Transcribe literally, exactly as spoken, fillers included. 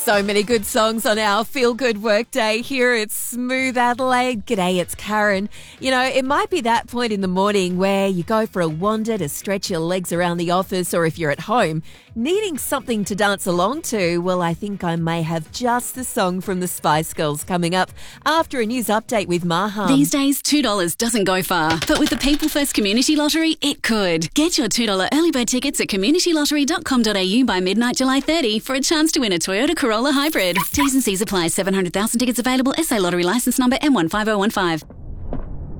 So many good songs on our Feel Good Work Day here at Smooth Adelaide. G'day, it's Karen. You know, it might be that point in the morning where you go for a wander to stretch your legs around the office, or if you're at home, needing something to dance along to. Well, I think I may have just the song from the Spice Girls coming up after a news update with Maham. These days, two dollars doesn't go far, but with the People First Community Lottery, it could. Get your two dollars early bird tickets at community lottery dot com dot a u by midnight July thirtieth for a chance to win a Toyota Corolla Hybrid. T's and C's apply. seven hundred thousand tickets available. S A Lottery licence number M one five oh one five.